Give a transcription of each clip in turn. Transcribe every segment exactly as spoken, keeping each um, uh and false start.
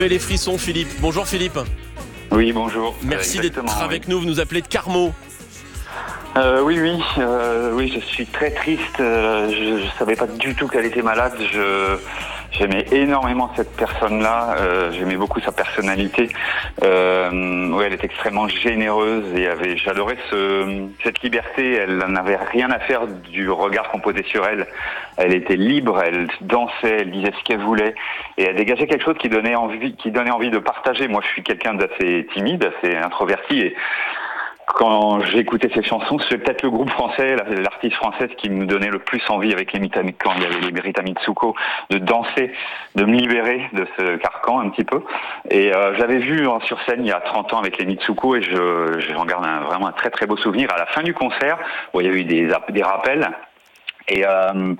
Les frissons, Philippe. Bonjour Philippe. Oui, bonjour. Merci euh, d'être avec oui. nous. Vous nous appelez de Carmaux. Euh, oui, oui, euh, oui, je suis très triste. Euh, je ne savais pas du tout qu'elle était malade. Je, j'aimais énormément cette personne-là. Euh, j'aimais beaucoup sa personnalité. Euh, ouais, elle est extrêmement généreuse et avait, j'adorais ce, cette liberté. Elle n'avait rien à faire du regard qu'on posait sur elle. Elle était libre, elle dansait, elle disait ce qu'elle voulait et elle dégageait quelque chose qui donnait envie, qui donnait envie de partager. Moi, je suis quelqu'un d'assez timide, assez introverti et quand j'écoutais ces chansons, c'est peut-être le groupe français, l'artiste française qui me donnait le plus envie avec les Mitami, quand il y avait les Rita Mitsuko, de danser, de me libérer de ce carcan un petit peu. Et euh, j'avais vu hein, sur scène il y a trente ans avec les Mitsuko et je, j'en garde un, vraiment un très très beau souvenir. À la fin du concert, où il y a eu des, des rappels, et, euh,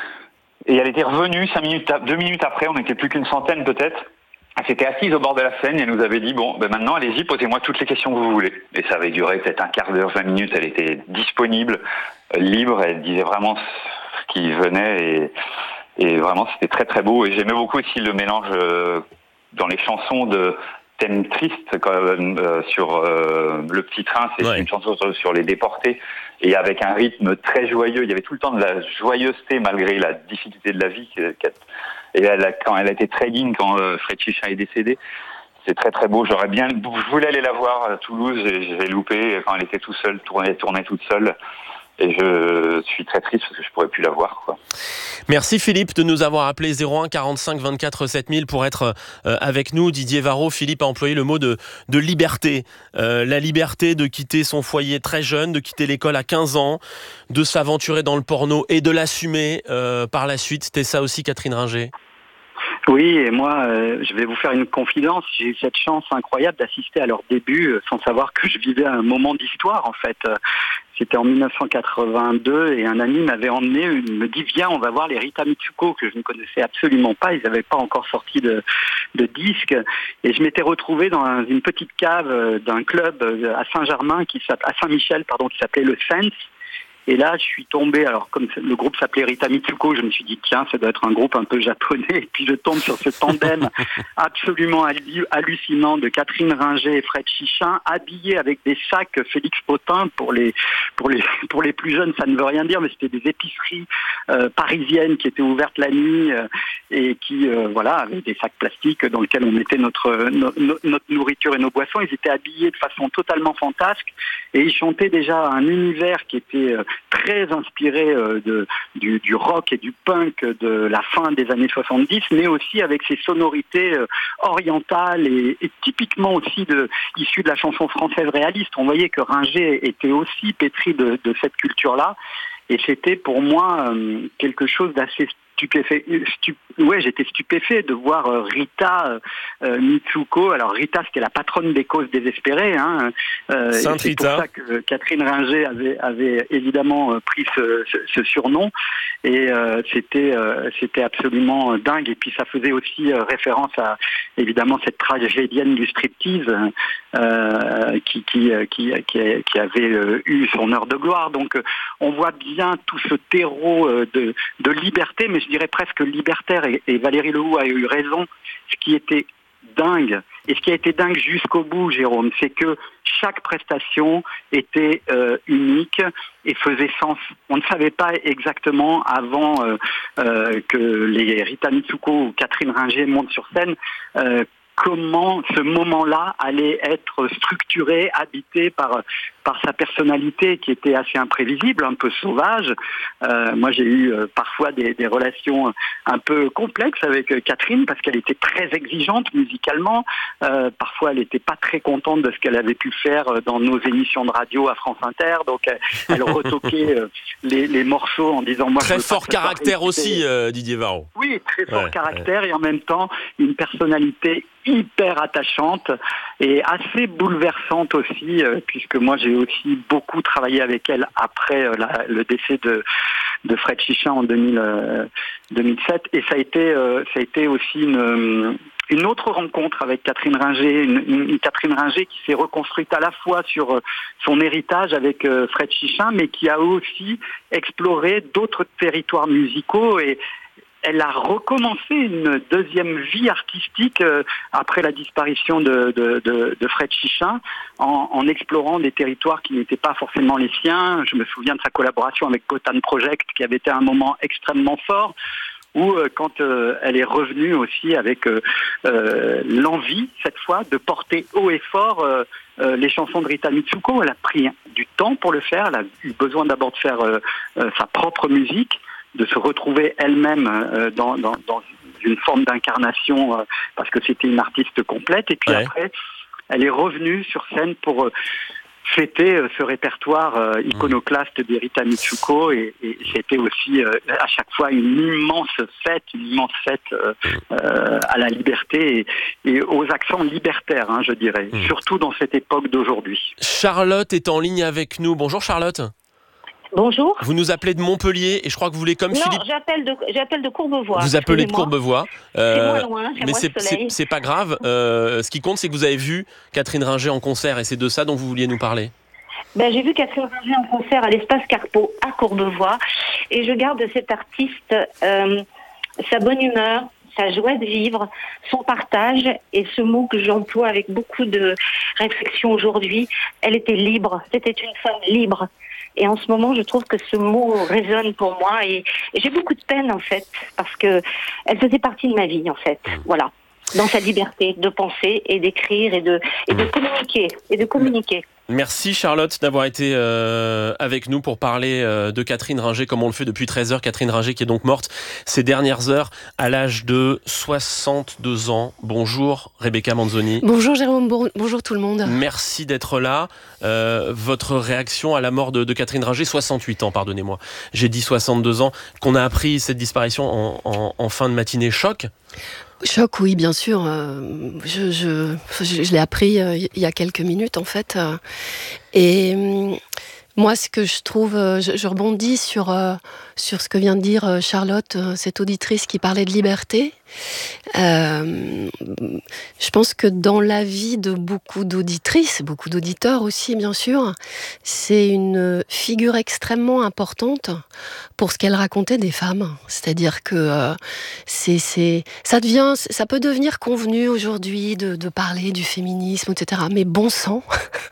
et elle était revenue cinq minutes, deux minutes après, on n'était plus qu'une centaine peut-être. Elle s'était assise au bord de la scène et elle nous avait dit « Bon, ben maintenant, allez-y, posez-moi toutes les questions que vous voulez. » Et ça avait duré peut-être un quart d'heure, vingt minutes. Elle était disponible, libre. Elle disait vraiment ce qui venait et, et vraiment, c'était très, très beau. Et j'aimais beaucoup aussi le mélange euh, dans les chansons de thèmes tristes comme, euh, sur euh, Le Petit Train. C'est ouais. une chanson sur, sur les déportés et avec un rythme très joyeux. Il y avait tout le temps de la joyeuseté malgré la difficulté de la vie. Et elle a, quand elle a été très digne quand euh, Fred Chichin est décédé, c'est très très beau. J'aurais bien, je voulais aller la voir à Toulouse et j'ai loupé quand elle était tout seule, tournait, tournait toute seule. Et je suis très triste parce que je pourrais plus la voir, quoi. Merci Philippe de nous avoir appelé zéro un quarante-cinq vingt-quatre sept mille pour être euh, avec nous. Didier Varro, Philippe a employé le mot de, de liberté. Euh, la liberté de quitter son foyer très jeune, de quitter l'école à quinze ans, de s'aventurer dans le porno et de l'assumer euh, par la suite. C'était ça aussi, Catherine Ringer? Oui, et moi, euh, je vais vous faire une confidence. J'ai eu cette chance incroyable d'assister à leur début euh, sans savoir que je vivais un moment d'histoire, en fait. Euh, c'était en dix-neuf cent quatre-vingt-deux et un ami m'avait emmené, il me dit « Viens, on va voir les Rita Mitsuko » que je ne connaissais absolument pas. Ils n'avaient pas encore sorti de, de disque. Et je m'étais retrouvé dans un, une petite cave d'un club à Saint-Germain, qui à Saint-Michel, pardon, qui s'appelait le Sense. Et là, je suis tombé, alors comme le groupe s'appelait Rita Mitsuko, je me suis dit, tiens, ça doit être un groupe un peu japonais. Et puis je tombe sur ce tandem absolument hallucinant de Catherine Ringer et Fred Chichin, habillés avec des sacs Félix Potin. Pour les, pour les, pour les plus jeunes, ça ne veut rien dire, mais c'était des épiceries euh, parisiennes qui étaient ouvertes la nuit euh, et qui, euh, voilà, avaient des sacs plastiques dans lesquels on mettait notre, no, no, notre nourriture et nos boissons. Ils étaient habillés de façon totalement fantasque et ils chantaient déjà un univers qui était euh, très inspiré euh, de, du, du rock et du punk de la fin des années soixante-dix, mais aussi avec ses sonorités euh, orientales et, et typiquement aussi de, issues de la chanson française réaliste. On voyait que Ringer était aussi pétri de, de cette culture-là, et c'était pour moi euh, quelque chose d'assez stupéfait. Stup... Ouais, j'étais stupéfait de voir euh, Rita euh, Mitsuko. Alors Rita, c'était la patronne des causes désespérées. Hein. Euh, Sainte c'est Rita. pour ça que Catherine Ringer avait, avait évidemment euh, pris ce, ce, ce surnom. Et euh, c'était, euh, c'était absolument dingue. Et puis ça faisait aussi euh, référence à évidemment cette tragédienne du striptease euh, qui, qui, qui, qui, qui avait euh, eu son heure de gloire. Donc euh, on voit bien tout ce terreau euh, de, de liberté, mais je dirais presque libertaire, et, et Valérie Lehoux a eu raison. Ce qui était dingue, et ce qui a été dingue jusqu'au bout, Jérôme, c'est que chaque prestation était euh, unique et faisait sens. On ne savait pas exactement avant euh, euh, que les Rita Mitsuko ou Catherine Ringer montent sur scène euh, comment ce moment-là allait être structuré, habité par par sa personnalité qui était assez imprévisible, un peu sauvage. Euh, moi, j'ai eu euh, parfois des, des relations un peu complexes avec euh, Catherine parce qu'elle était très exigeante musicalement. Euh, parfois, elle n'était pas très contente de ce qu'elle avait pu faire euh, dans nos émissions de radio à France Inter. Donc, elle, elle retoquait euh, les, les morceaux en disant... Moi, très je fort caractère aussi, euh, Didier Varro. Oui, très fort ouais, caractère ouais. Et en même temps, une personnalité hyper attachante et assez bouleversante aussi, euh, puisque moi j'ai aussi beaucoup travaillé avec elle après euh, la, le décès de, de Fred Chichin en deux mille, euh, deux mille sept, et ça a été, euh, ça a été aussi une, une autre rencontre avec Catherine Ringer, une, une Catherine Ringer qui s'est reconstruite à la fois sur son héritage avec euh, Fred Chichin, mais qui a aussi exploré d'autres territoires musicaux et elle a recommencé une deuxième vie artistique euh, après la disparition de, de, de, de Fred Chichin, en, en explorant des territoires qui n'étaient pas forcément les siens. Je me souviens de sa collaboration avec Gotham Project, qui avait été un moment extrêmement fort, ou euh, quand euh, elle est revenue aussi avec euh, euh, l'envie, cette fois, de porter haut et fort euh, euh, les chansons de Rita Mitsuko. Elle a pris du temps pour le faire, elle a eu besoin d'abord de faire euh, euh, sa propre musique, de se retrouver elle-même euh, dans, dans, dans une forme d'incarnation, euh, parce que c'était une artiste complète, et puis ouais. après, elle est revenue sur scène pour... Euh, fêter euh, ce répertoire euh, iconoclaste de Rita Mitsuko, et, et c'était aussi euh, à chaque fois une immense fête, une immense fête euh, euh, à la liberté et, et aux accents libertaires, hein, je dirais, mmh. surtout dans cette époque d'aujourd'hui. Charlotte est en ligne avec nous. Bonjour Charlotte. Bonjour. Vous nous appelez de Montpellier et je crois que vous voulez comme non, Philippe... Non, j'appelle de, j'appelle de Courbevoie. Vous appelez de Courbevoie. Euh, c'est moins loin, j'ai mais moins c'est, de soleil. c'est, c'est pas grave. Euh, ce qui compte, c'est que vous avez vu Catherine Ringer en concert et c'est de ça dont vous vouliez nous parler. Ben, j'ai vu Catherine Ringer en concert à l'Espace Carpeau à Courbevoie et je garde de cette artiste euh, sa bonne humeur, sa joie de vivre, son partage et ce mot que j'emploie avec beaucoup de réflexion aujourd'hui. Elle était libre, c'était une femme libre. Et en ce moment, je trouve que ce mot résonne pour moi et, et j'ai beaucoup de peine en fait parce que elle faisait partie de ma vie en fait. Voilà, dans sa liberté de penser et d'écrire et de et de communiquer et de communiquer. Merci Charlotte d'avoir été euh, avec nous pour parler euh, de Catherine Ringer comme on le fait depuis treize heures. Catherine Ringer qui est donc morte ces dernières heures à l'âge de soixante-deux ans. Bonjour Rebecca Manzoni. Bonjour Jérôme, bonjour tout le monde. Merci d'être là. Euh, votre réaction à la mort de, de Catherine Ringer, soixante-huit ans, pardonnez-moi. J'ai dit soixante-deux ans, qu'on a appris cette disparition en, en, en fin de matinée. Choc ? Choc, oui, bien sûr. Euh, je, je, je, je l'ai appris euh, il y a quelques minutes, en fait. Euh, et euh, moi, ce que je trouve... Euh, je, je rebondis sur, euh, sur ce que vient de dire euh, Charlotte, euh, cette auditrice qui parlait de liberté. Euh, je pense que dans la vie de beaucoup d'auditrices, beaucoup d'auditeurs aussi, bien sûr, c'est une figure extrêmement importante pour ce qu'elle racontait des femmes. C'est-à-dire que euh, c'est, c'est, ça devient, ça peut devenir convenu aujourd'hui de, de parler du féminisme, et cetera. Mais bon sang,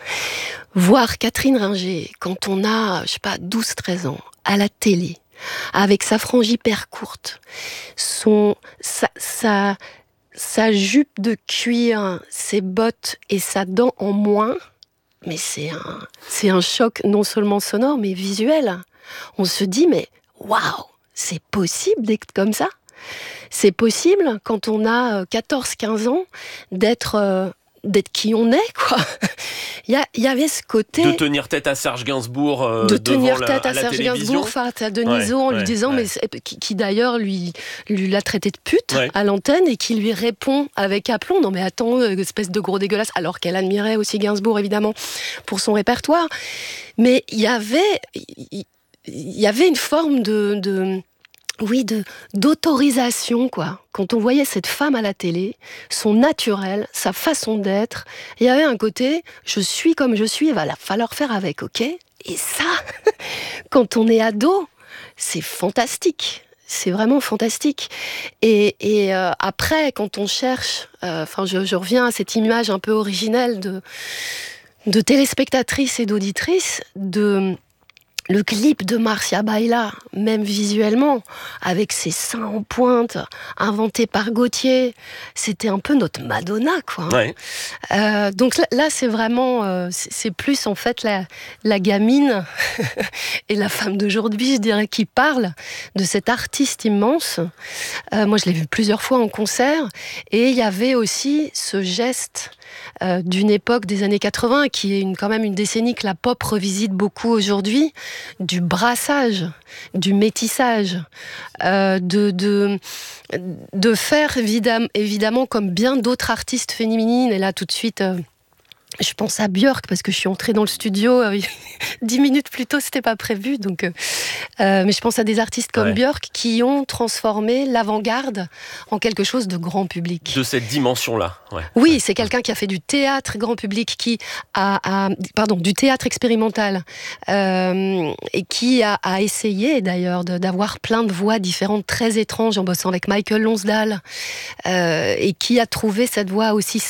voir Catherine Ringer quand on a, je sais pas, douze treize ans, à la télé, avec sa frange hyper courte, son, sa, sa, sa jupe de cuir, ses bottes et sa dent en moins, mais c'est un, c'est un choc non seulement sonore, mais visuel. On se dit, mais waouh, c'est possible d'être comme ça ? C'est possible, quand on a quatorze quinze ans, d'être... Euh, d'être qui on est, quoi. Il y, y avait ce côté... De tenir tête à Serge Gainsbourg euh, De tenir devant tête la, à, à Serge Gainsbourg face à Denisot ouais, en lui ouais, disant... ouais. mais qui, qui d'ailleurs lui, lui l'a traité de pute ouais. à l'antenne et qui lui répond avec aplomb. Non mais attends, espèce de gros dégueulasse. Alors qu'elle admirait aussi Gainsbourg, évidemment, pour son répertoire. Mais il y avait... Il y avait une forme de... de Oui, de, d'autorisation, quoi. Quand on voyait cette femme à la télé, son naturel, sa façon d'être, il y avait un côté, je suis comme je suis, il va falloir faire avec, ok ? Et ça, quand on est ado, c'est fantastique. C'est vraiment fantastique. Et, et euh, après, quand on cherche, enfin, euh, je, je reviens à cette image un peu originelle de, de téléspectatrices et d'auditrices, de... Le clip de Marcia Baila, même visuellement, avec ses seins en pointe, inventé par Gauthier, c'était un peu notre Madonna, quoi. Ouais. Euh, donc là, là, c'est vraiment, euh, c'est, c'est plus en fait la, la gamine et la femme d'aujourd'hui, je dirais, qui parle de cet artiste immense. Euh, moi, je l'ai vu plusieurs fois en concert, et il y avait aussi ce geste euh, d'une époque des années quatre-vingts, qui est une, quand même une décennie que la pop revisite beaucoup aujourd'hui, du brassage, du métissage, euh, de, de, de faire évidemment, évidemment comme bien d'autres artistes féminines, et là tout de suite euh, Je pense à Björk parce que je suis entrée dans le studio euh, dix minutes plus tôt, c'était pas prévu. Donc, euh, euh, mais je pense à des artistes comme ouais. Björk qui ont transformé l'avant-garde en quelque chose de grand public. De cette dimension-là. Ouais. Oui, c'est quelqu'un qui a fait du théâtre grand public, qui a, a pardon, du théâtre expérimental euh, et qui a, a essayé d'ailleurs de, d'avoir plein de voix différentes, très étranges, en bossant avec Michael Lonsdale, euh, et qui a trouvé cette voix aussi